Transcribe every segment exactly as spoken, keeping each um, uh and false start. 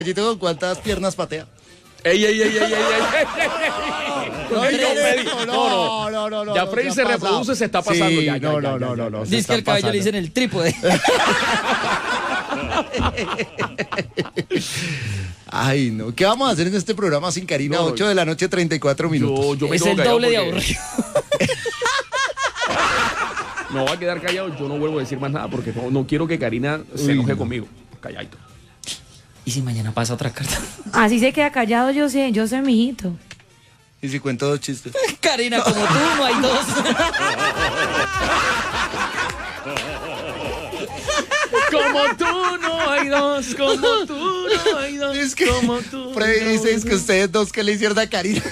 ¿Con cuántas piernas patea? ¡Ey, ey, ey, ey, ey, ey! No, no, no, no, no. Ya Freddy se reproduce, se está pasando. Sí, ya, no, ya, no, ya, no, ya, no, no. Dice que el caballo le dicen el trípode. Ay, no. ¿Qué vamos a hacer en este programa sin Karina? No, ocho de la noche, treinta y cuatro minutos. Yo, yo me Es quedo el callado doble de porque aburrido. No voy a quedar callado, yo no vuelvo a decir más nada porque no, no quiero que Karina se Uy, enoje no. conmigo. Calladito. ¿Y si mañana pasa otra carta? Así se queda callado, yo sé, yo sé, mijito. Y si cuento dos chistes. Karina, como tú, no hay dos. Como tú no hay dos, como tú no hay dos, Es que como tú. Freddy no dice hay es que dos. ustedes dos que le hicieron a Karina.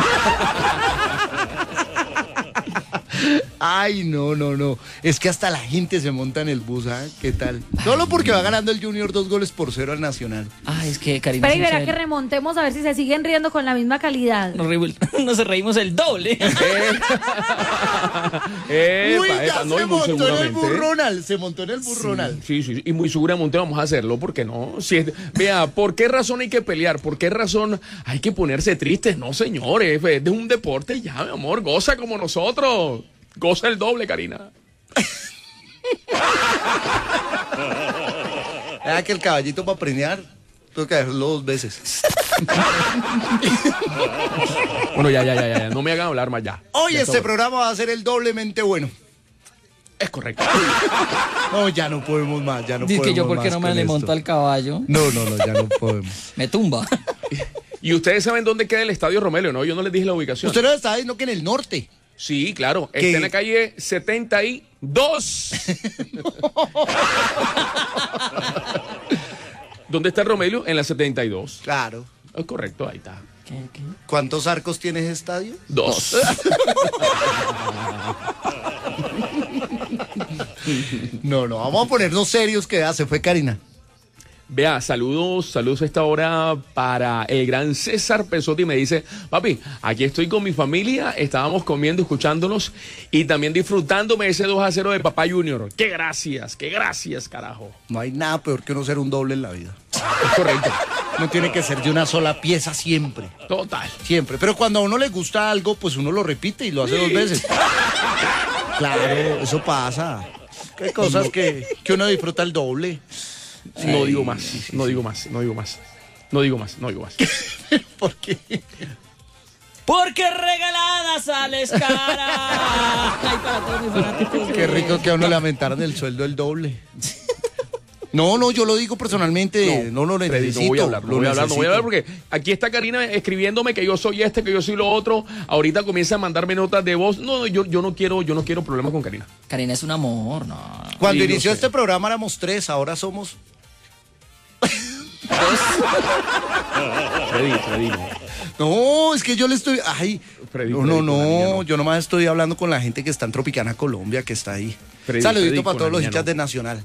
Ay, no, no, no. Es que hasta la gente se monta en el bus, ¿ah? ¿Qué tal? Solo porque va ganando el Junior dos goles por cero al Nacional. Ah, es que Karina... Pero y es verá un que ser- remontemos a ver si se siguen riendo con la misma calidad. Nos, reímos, nos reímos el doble. Epa, Uy, ya epa, no, y se muy montó en el seguramente. burronal, se montó en el burronal. Sí, sí, y muy seguramente vamos a hacerlo, ¿por qué no? Si es- vea, ¿por qué razón hay que pelear? ¿Por qué razón hay que ponerse tristes? No, señores, es de un deporte ya, mi amor, goza como nosotros. Goza el doble, Karina. Era que el caballito para preñar, tengo que hacerlo dos veces. Bueno, ya, ya, ya, ya, no me hagan hablar más ya. Hoy Ya este está bueno. programa va a ser el doblemente bueno. Es correcto. No, ya no podemos más, ya no Dice podemos que yo, ¿por qué más no me con le esto. monto al caballo? No, no, no, ya no podemos. Me tumba. Y ustedes saben dónde queda el Estadio Romelio, ¿no? Yo no les dije la ubicación. Usted no está diciendo que en el norte. Sí, claro. ¿Qué? Está en la calle setenta y dos. ¿Dónde está el Romelio? En la setenta y dos. Claro. Es correcto, ahí está. ¿Qué, qué? ¿Cuántos arcos tiene ese estadio? Dos. No, no, vamos a ponernos serios que ya se fue Karina. Vea, saludos, saludos a esta hora para el gran César Pesotti. Me dice, papi, aquí estoy con mi familia, estábamos comiendo, escuchándonos y también disfrutándome ese dos a cero de Papá Junior. ¡Qué gracias, qué gracias, carajo! No hay nada peor que no ser un doble en la vida. Es correcto, No tiene que ser de una sola pieza siempre. total. Siempre. Pero cuando a uno le gusta algo, pues uno lo repite y lo hace dos veces. Claro, eso pasa. Hay cosas que, que uno disfruta el doble. No digo más, no digo más, no digo más. No digo más, no digo más. ¿Por qué? Porque regalada sales cara. Ay, para todos mis fanáticos. Qué rico que a uno le aumentaron el sueldo el doble. No, no, yo lo digo personalmente. No, lo Freddy, necesito. no voy a hablar, no lo voy a hablar, no voy a hablar necesito. porque aquí está Karina escribiéndome que yo soy este, que yo soy lo otro. Ahorita comienza a mandarme notas de voz. No, no, yo, yo no quiero, yo no quiero problemas con Karina. Karina es un amor, no. Cuando Sí, lo inició sé. este programa éramos tres, ahora somos... Freddy, Freddy, no. No, es que yo le estoy... Ay, Freddy, no, Freddy, no, con la niña, no, no. yo nomás estoy hablando con la gente que está en Tropicana, Colombia, que está ahí. Freddy, Saludito Freddy, para con todos la los niña, hinchas no. de Nacional.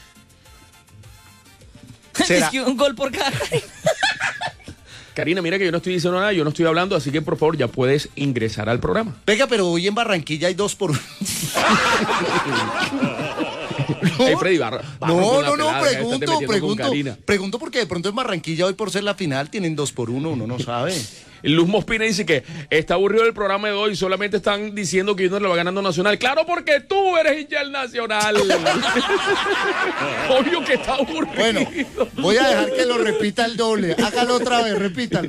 Es ¿Será? que un gol por cada. Carina, mira que yo no estoy diciendo nada, yo no estoy hablando, así que por favor ya puedes ingresar al programa. Venga, pero hoy en Barranquilla hay dos por uno. No, Hey, Freddy, barra, barra no, con la no, no, pelada, ya estate pregunto, metiendo con pregunto, Karina. pregunto porque de pronto en Barranquilla hoy por ser la final tienen dos por uno, uno no sabe. Luz Mospina dice que está aburrido el programa de hoy, solamente están diciendo que Junior lo va ganando Nacional. Claro, porque tú eres hincha del Nacional. Obvio que está aburrido. Bueno, voy a dejar que lo repita el doble. Hágalo otra vez, repítalo.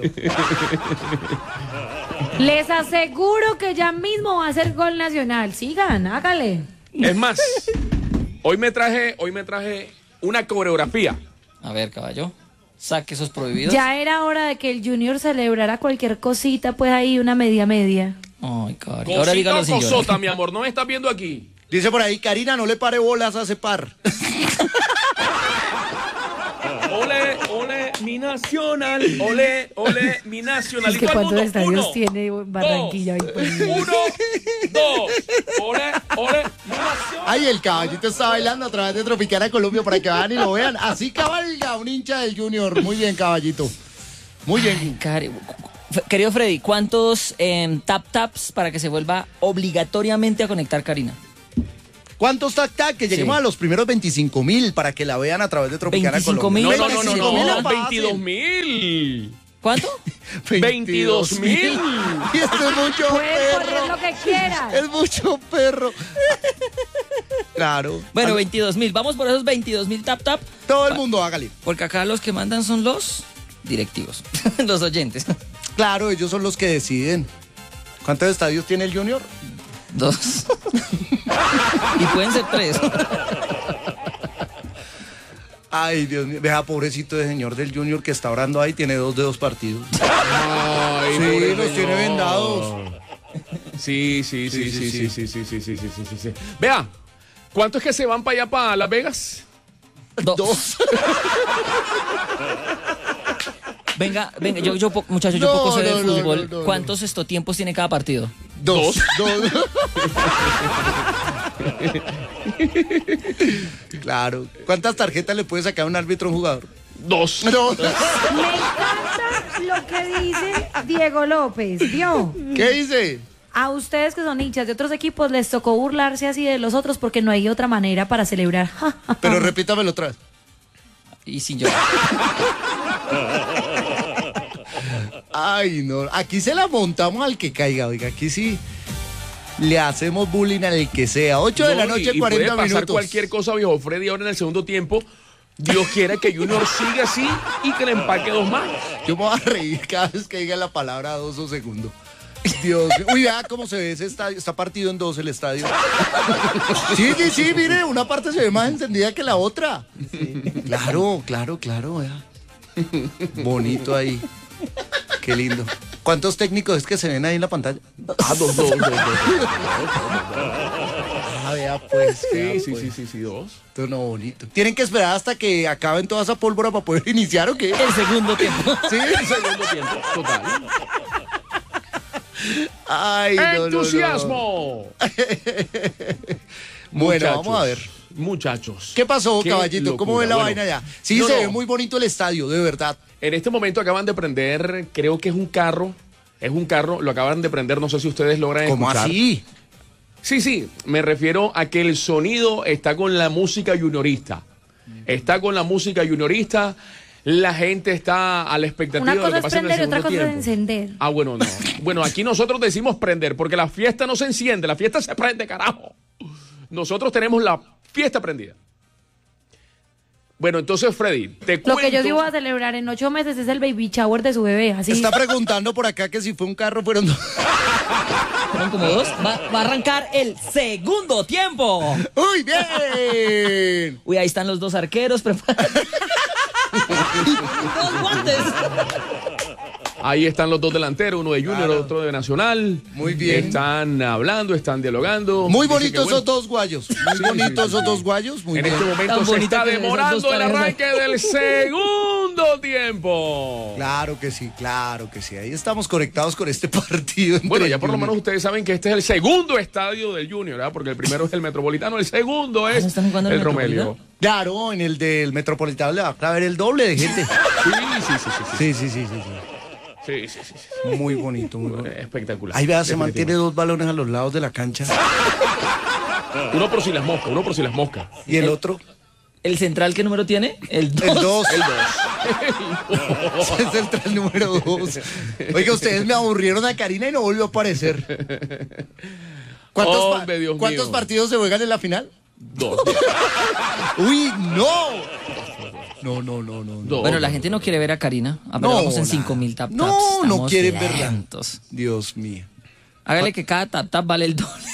Les aseguro que ya mismo va a ser gol nacional. Sigan, hágale. Es más, hoy me traje, hoy me traje una coreografía. A ver, caballo. Saque esos prohibidos. Ya era hora de que el Junior celebrara cualquier cosita, pues ahí una media media. Ay, Cari. Cosita Ahora dígalo o sin llorar. cosota, mi amor, no me estás viendo aquí. Dice por ahí, Karina, no le pare bolas a ese par. Ole, ole, mi Nacional. Ole, ole, mi Nacional. Es Y que todo el cuántos mundo, estadios uno, tiene Barranquilla hoy dos, por día. Uno, dos, ole, ole, mi Nacional. Ay, el caballito está bailando a través de Tropicana Colombia para que vayan y lo vean. Así cabalga un hincha del Junior. Muy bien, caballito. Muy bien. Cari- F- Querido Freddy, ¿cuántos em, tap taps para que se vuelva obligatoriamente a conectar Karina? ¿Cuántos tac tac? Que lleguemos Sí. a los primeros veinticinco mil para que la vean a través de Tropicana veinticinco Colombia. mil. No, no, no, no, veinticinco mil no, es fácil. veintidós mil. ¿Cuánto? veintidós mil. Y esto es mucho Pueden poner perro. lo que quieran. Es mucho perro. Claro. Bueno, veintidós mil. Vamos por esos veintidós mil tap tap. Todo el mundo hágale. Porque acá los que mandan son los directivos, los oyentes. Claro, ellos son los que deciden. ¿Cuántos estadios tiene el Junior? Dos. Y pueden ser tres. Ay, Dios mío. Vea, pobrecito de señor del Junior que está orando ahí, tiene dos de dos partidos. Ay, Sí, pobre los tiene señor. vendados. Sí, sí, sí, sí, sí, sí, sí, sí, sí, sí, sí, sí, sí. Vea, ¿cuánto es que se van para allá, para Las Vegas? Dos. Dos. Venga, venga, yo, yo po- muchachos, yo No, poco sé de no, no, fútbol. no, no, ¿Cuántos esto tiempos tiene cada partido? Dos. Dos. Claro. ¿Cuántas tarjetas le puede sacar un árbitro a un jugador? Dos. No. Me encanta lo que dice Diego López, ¿vio? ¿Qué dice? A ustedes que son hinchas de otros equipos les tocó burlarse así de los otros porque no hay otra manera para celebrar. Pero repítamelo otra vez. Y sin llorar. Ay, no. Aquí se la montamos al que caiga, oiga. Aquí sí le hacemos bullying al que sea. ocho de la No, y- noche, y cuarenta puede pasar minutos. cualquier cosa, viejo Freddy, ahora en el segundo tiempo. Dios quiera que Junior siga así y que le empaque dos más. Yo me voy a reír cada vez que diga la palabra dos o segundo. Dios mío. Uy, vea cómo se ve ese estadio. Está partido en dos el estadio. Sí, sí, sí, mire, una parte se ve más encendida que la otra. Claro, claro, claro, vea. Bonito ahí. Qué lindo. ¿Cuántos técnicos es que se ven ahí en la pantalla? Ah, dos, dos, dos, dos. Ah, vea pues. vea, Sí, sí, pues. sí, sí, sí, dos. Esto no bonito. ¿Tienen que esperar hasta que acaben toda esa pólvora para poder iniciar o qué? El segundo tiempo. Sí, El segundo tiempo, total. Ay, no, no, no. ¡Entusiasmo! Bueno, Muchachos, vamos a ver. Muchachos. ¿Qué pasó, Qué caballito? ¿Cómo locura. ve la Bueno, vaina ya? Sí, no, se no. ve muy bonito el estadio, de verdad. En este momento acaban de prender, creo que es un carro. Es un carro, lo acaban de prender, no sé si ustedes logran ¿Cómo escuchar. así? Sí, sí, me refiero a que el sonido está con la música juniorista. Está con la música juniorista. La gente está a la expectativa Una de lo cosa que es pasa en el prender y otra segundo cosa es tiempo. encender. Ah, bueno, no. Bueno, aquí nosotros decimos prender, porque la fiesta no se enciende, la fiesta se prende, carajo. Nosotros tenemos la fiesta prendida. Bueno, entonces, Freddy, te Lo cuento... que yo sí voy a celebrar en ocho meses es el baby shower de su bebé, así. Está preguntando por acá que si fue un carro, fueron dos. Fueron como dos. Va, va a arrancar el segundo tiempo. ¡Uy, bien! Uy, ahí están los dos arqueros preparados. Dos guantes. Ahí están los dos delanteros, uno de Junior, Claro. otro de Nacional. Muy bien. Están hablando, están dialogando. Muy Dice bonitos que, bueno, esos dos guayos. Muy bonitos esos dos guayos. Muy En bien. este momento Tan se bonito está que esos demorando dos el parejas ahí. arranque del segundo tiempo. Claro que sí, claro que sí. Ahí estamos conectados con este partido. entre Bueno, ya por lo Junior. menos ustedes saben que este es el segundo estadio del Junior, ¿verdad? Porque el primero es el Metropolitano, el segundo es ¿no están jugando en el el Romelio. Metropolitano? Claro, en el del Metropolitano le va a ver el doble de gente. Sí, sí, sí, sí, sí. Sí, sí, sí, sí. sí. Sí, sí, sí, sí. Muy bonito, muy bonito. Espectacular. Ahí vea, se mantiene Definitivamente. dos balones a los lados de la cancha. Uno por si las moscas, uno por si las moscas. Y el otro, ¿El central qué número tiene? El dos. el dos. El dos. Es el central número dos. Oiga, ustedes me aburrieron a Karina y no volvió a aparecer. ¿Cuántos, pa- Hombre, Dios ¿cuántos mío. partidos se juegan en la final? Dos. ¡Uy, no! No, no, no, no. no. Dos. Bueno, la gente no quiere ver a Karina. Apenas No, vamos en nada. cinco mil tap taps. No, no Estamos quieren verla. lentos. Dios mío. Hágale que cada tap tap vale el doble.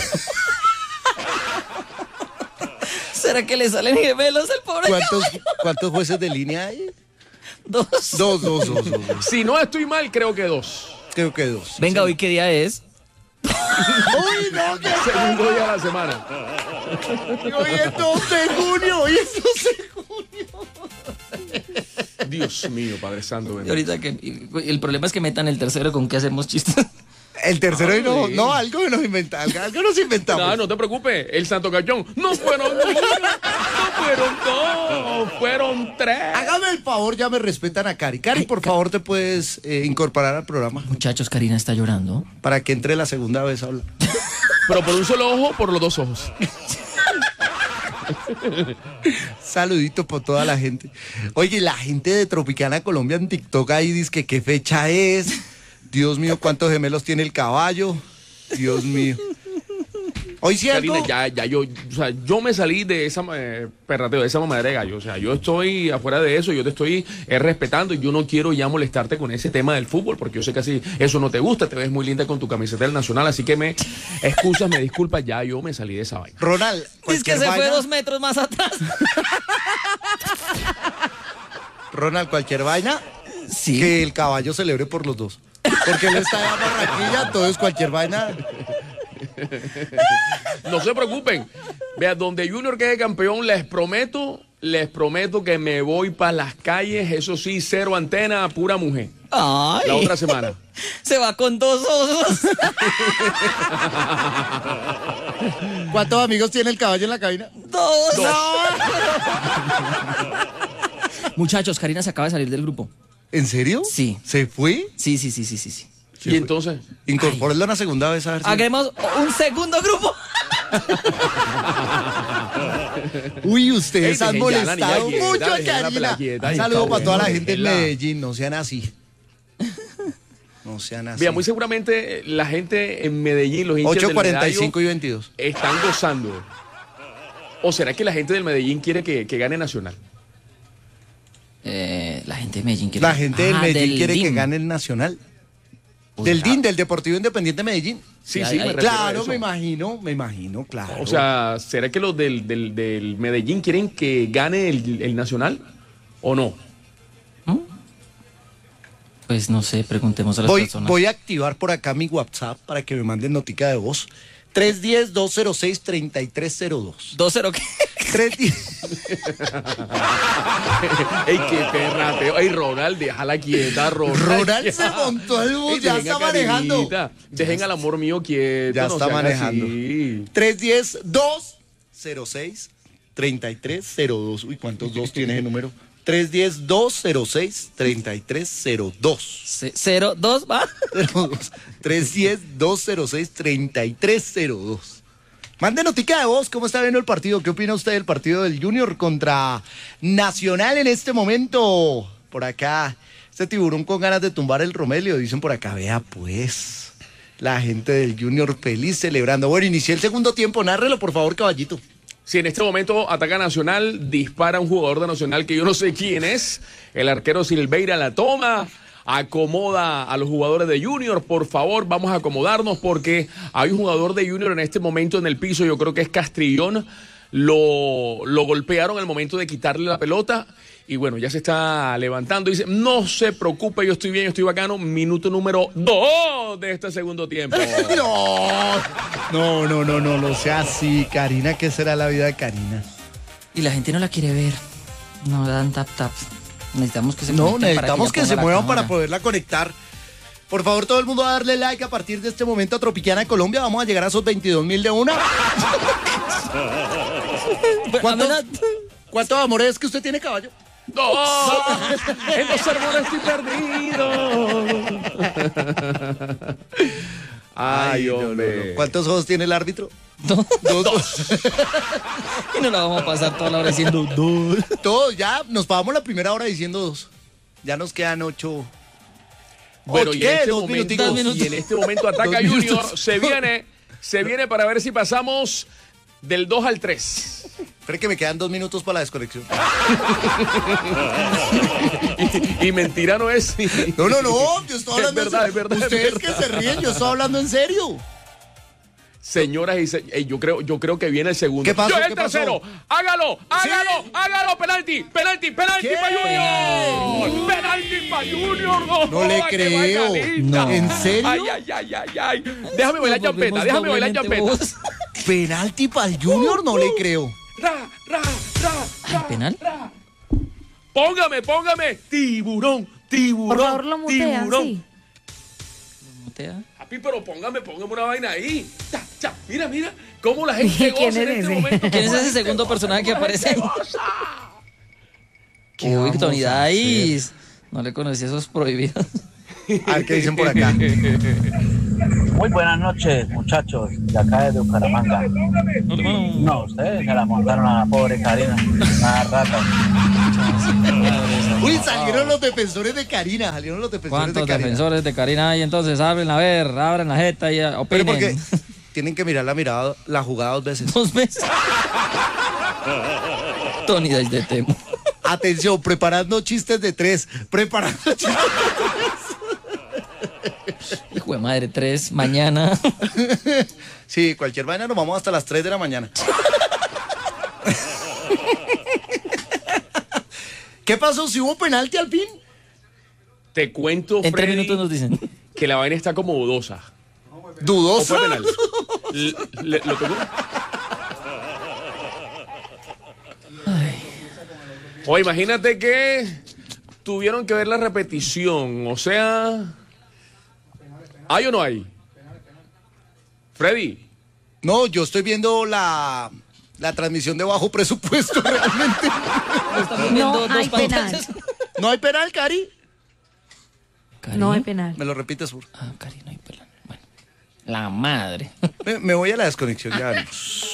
¿Será que le salen gemelos al pobre ¿Cuántos, caballo? ¿Cuántos jueces de línea hay? Dos. Dos, dos, dos, dos, dos. Si no estoy mal, creo que dos. Creo que dos. Venga, ¿hoy qué día es? ¡Uy, no! Que Segundo día de la semana. hoy es dos de junio! ¡Hoy es dos de junio! Dios mío, Padre Santo. Y bendito. ahorita que y el problema es que metan el tercero con que hacemos chistes. El tercero, y no, Ay. no, algo que nos inventamos. Algo nos inventamos. No, no te preocupes. El Santo Cachón. No fueron uno, no fueron dos, fueron tres. Hágame el favor, ya me respetan a Cari. Cari, por favor, te puedes eh, incorporar al programa Muchachos, Karina está llorando. para que entre la segunda vez a hablar. Pero por un solo ojo, por los dos ojos. Saludito por toda la gente. Oye, la gente de Tropicana Colombia en TikTok ahí dice que qué fecha es. Dios mío, cuántos gemelos tiene el caballo. Dios mío. Hoy sí algo. Karina, ya, ya yo, o sea, yo me salí de esa eh, perrateo, de esa mamadera de gallo. O sea, yo estoy afuera de eso, yo te estoy eh, respetando y yo no quiero ya molestarte con ese tema del fútbol, porque yo sé que así eso no te gusta, te ves muy linda con tu camiseta del Nacional, así que me excusas, me disculpas, ya yo me salí de esa vaina. Ronald, Es que cualquier se fue vaina- dos metros más atrás. Ronald, cualquier vaina, Sí. que el caballo celebre por los dos. Porque él está en Barranquilla, todo es cualquier vaina. No se preocupen. Vea, donde Junior quede campeón, les prometo, les prometo que me voy para las calles, eso sí, cero antena, pura mujer. Ay. La otra semana. Se va con dos osos. ¿Cuántos amigos tiene el caballo en la cabina? Dos. Muchachos, Karina se acaba de salir del grupo. ¿En serio? Sí. ¿Se fue? Sí, sí, sí, sí, sí. sí. Y entonces, Incorpórenlo una segunda vez a ver si... Hagamos un segundo grupo. Uy, ustedes Ey, han dejen ya la molestado niña mucho quieta, a dejen la Karina. pela quieta. Un Ay, saludo está para toda la bueno, gente en déjenla. Medellín, no sean así. No sean así. vea, muy seguramente eh, la gente en Medellín, los hinchas ocho del cuarenta y Medallo, cinco y veintidós. están gozando. ¿O será que la gente del Medellín quiere que, que gane Nacional? Eh, la gente de Medellín quiere. La gente del Ah, Medellín quiere D I que M. gane el Nacional. O Del sea, D I N, del Deportivo Independiente de Medellín. Sí, Sí, sí, hay- me hay- refiero a Claro, eso. me imagino, me imagino, claro. O sea, ¿será que los del, del, del Medellín quieren que gane el, el Nacional o no? Pues no sé, preguntemos a las voy, personas. voy a activar por acá mi WhatsApp para que me manden notica de voz. tres uno cero, dos cero seis, tres tres cero dos. ¿Dos cero qué? tres uno cero. ¡Ey, qué perrateo! ¡Ey, Ronald, déjala quieta, Ronald! Ronald ya. se montó al bus, Ey, ya dejen a está manejando. Karinita, Dejen al amor mío quieto. Ya no está sean manejando. así. tres uno cero, dos cero seis, tres tres cero dos. Uy, ¿cuántos dos tiene ese número? tres uno cero, dos cero seis, tres tres cero dos. Ce- Cero, dos, va. tres uno cero, dos cero seis, tres tres cero dos. Mande notica de voz, ¿cómo está viendo el partido? ¿Qué opina usted del partido del Junior contra Nacional en este momento? Por acá, este tiburón con ganas de tumbar el Romelio, dicen por acá, vea pues, la gente del Junior feliz celebrando. Bueno, inicié el segundo tiempo, nárrelo por favor, caballito. Si en este momento ataca Nacional, dispara un jugador de Nacional que yo no sé quién es. El arquero Silveira la toma, acomoda a los jugadores de Junior. Por favor, vamos a acomodarnos porque hay un jugador de Junior en este momento en el piso, yo creo que es Castrillón. Lo, lo golpearon al momento de quitarle la pelota y bueno, ya se está levantando. Dice, no se preocupe, yo estoy bien, yo estoy bacano. Minuto número dos de este segundo tiempo. No, no, no, no, no, no sea así, Karina, ¿qué será la vida de Karina? Y la gente no la quiere ver. No dan tap tap. Necesitamos que se No, conecten para necesitamos ella que, ponga se la muevan para cámara. poderla conectar. Por favor, todo el mundo a darle like a partir de este momento a Tropicana Colombia. Vamos a llegar a esos veintidós mil de una. ¿Cuántos, Apenas- ¿Cuántos amores es que usted tiene, caballo? ¡No! En los sermones estoy perdido. Ay, no, no, hombre. no. ¿Cuántos ojos tiene el árbitro? Dos. Dos. Y no la vamos a pasar toda la hora diciendo dos. Todos, ya nos pagamos la primera hora diciendo dos. Ya nos quedan ocho. Bueno, ¿Ocho y qué? en, este Dos momento, minuticos. minutos. y en este momento ataca Dos Junior. minutos. Se viene, se viene para ver si pasamos del dos al tres. Espera que me quedan dos minutos para la desconexión. Y, y mentira no es. No, no, no, yo estoy Es hablando verdad, en es serio. verdad, es Ustedes verdad. que se ríen, yo estoy hablando en serio. Señoras y señores, yo creo, yo creo que viene el segundo. ¿Qué pasó? Yo, el ¿Qué pasó? tercero. Hágalo, hágalo, Sí. hágalo. Penalti, penalti, penalti ¿Qué? para Junior. Penalti para Junior. No, No le joda, qué creo. bailadita. No. ¿En serio? Ay, ay, ay, ay, ay. Déjame bailar Nos champeta, volvimos déjame bailar doblemente champeta. bobos. Penalti para el Junior, no le creo. Ra, ra, ra, Ay, ra, penal. ra. Póngame, póngame. Tiburón, tiburón. Por favor, lo mutean, tiburón. sí. Mutea. Papi, pero póngame, póngame una vaina ahí. Ya, ya. Mira, mira. Cómo la gente ¿Quién goza en es este ese? momento. ¿Quién es Cómo la ese gente segundo goza, personaje que cómo la aparece gente ahí? goza. ¿Qué Uy, vamos Tony a hacer? Dice. No le conocí esos prohibidos. A ver qué dicen por acá. Muy buenas noches, muchachos, de acá desde Bucaramanga. No, ustedes se la montaron a la pobre Karina, una rata. Uy, salieron los defensores de Karina, salieron los defensores de ¿Cuántos Karina. defensores de Karina hay? Entonces, abren, a ver, abran la jeta y Pero opinen. porque tienen que mirar la mirada, la jugada dos veces. Dos veces. Tony desde Temo. Atención, preparando chistes de tres, preparando chistes de Hijo de madre, tres, mañana. tres. Sí, cualquier vaina nos vamos hasta las tres de la mañana. ¿Qué pasó? ¿Si hubo penalti al fin? Te cuento, En tres Freddy, minutos nos dicen. que la vaina está como dudosa. ¿O Dudoso. fue penal? L- le- ¿Lo tocó? O imagínate que tuvieron que ver la repetición. O sea, ¿hay o no hay? Freddy. No, yo estoy viendo la, la transmisión de bajo presupuesto realmente. Estamos viendo No dos hay penal. pantallas. ¿No hay penal, Cari? Cari. No hay penal. Me lo repites, por Ah, Cari, no hay penal. Bueno, la madre. me, me voy a la desconexión ya.